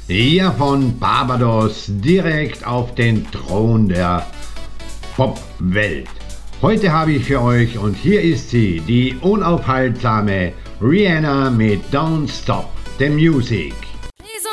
Hier von Barbados direkt auf den Thron der Popwelt. Heute habe ich für euch, und hier ist sie, die unaufhaltsame Rihanna mit Don't Stop the Music.